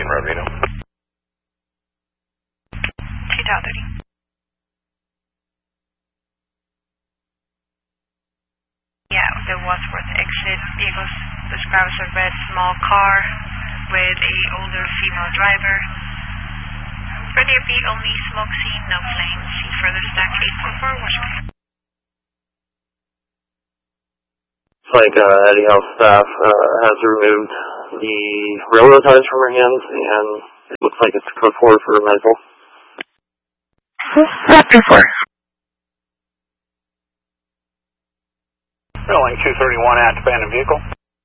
Ravino. 2.30. Yeah, the Wadsworth exit. Vehicles described as a red small car with a older female driver. Rear B only smoke scene, no flames. See further stack 844 Washington. It's like Eddie House staff has removed the railroad ties from her hands, and it looks like it's code 4 for medical. Raptor 4. Rolling 231 at abandoned vehicle.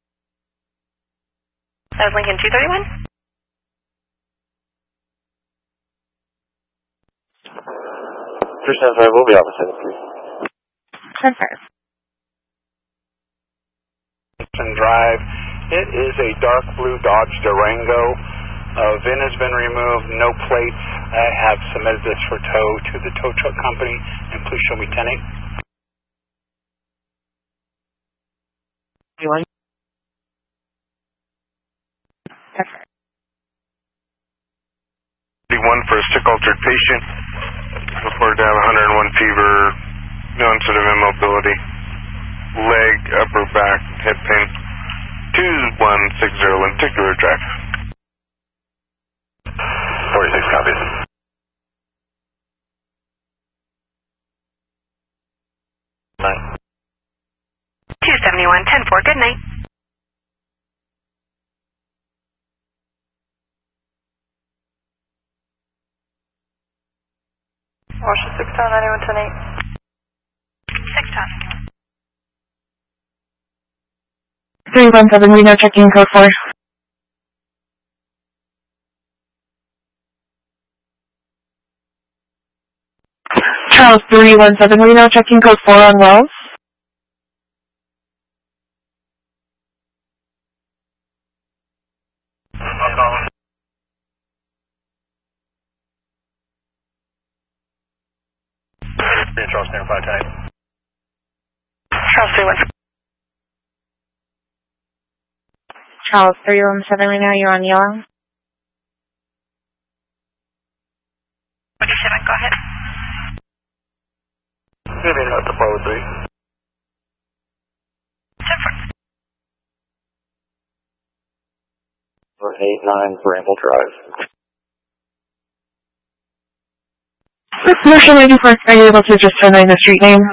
That was Lincoln 231. Percent 5 will be opposite of 3. 10-5. Drive. It is a dark blue Dodge Durango. VIN has been removed, no plates. I have submitted this for tow to the tow truck company, and please show me 10-8. One. 31 for a stick altered patient. Reported to have 101 fever, no onset of immobility, leg, upper back, hip pain. 2160 lenticular drive. 46 copies. Night. 271, 10-4, good night. Washington 6 ton, 91 6 ton. 317 Reno checking code 4. Charles 317 Reno checking code 4 on Wells. Charles, stand 5 Charles 317. Charles 317 Reno, you're on yellow. 47, go ahead. Maybe not the Apollo 3. 10-4. 89 Bramble Drive. Commercial 94, are you able to just turn in the street name?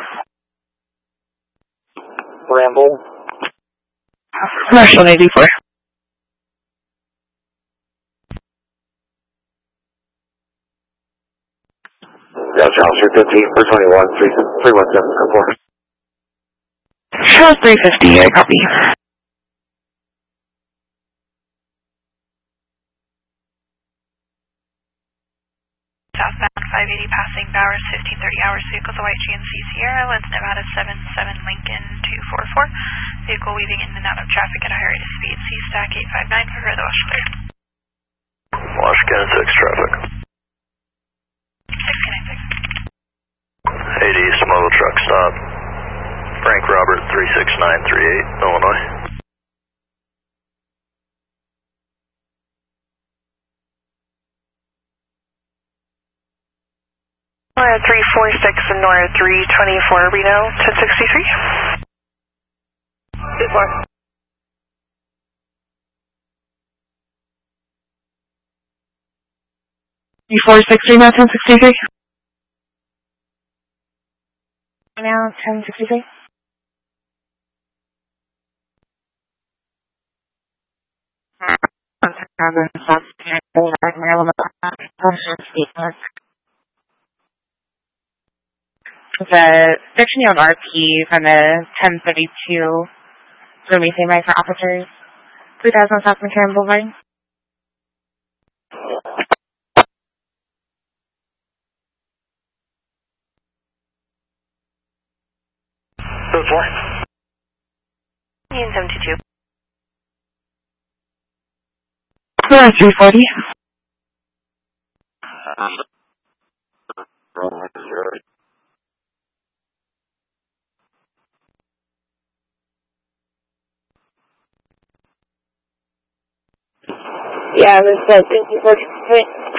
Bramble. Commercial 94. Yeah, Charles 315 for 21, 317, code 4. Charles 350, I copy. Southbound 580 passing Bowers, 1530 hours. Vehicles away GMC Sierra, Lens Nevada 77 Lincoln 244. Vehicle weaving in and out of traffic at a high rate of speed. C stack 859 for further wash clear. Washington 6 traffic. 696. 80 Smuggle truck stop. Frank Robert 36938, Illinois. Nora 346 and Nora 324 Reno 1063. 2-4. E463 now 1063. Now 1063. The section on RP from the 1032 for me, right for officers. 3000 South McCarran Boulevard. Code 4. 72. 340. Yeah, Yeah, thank you for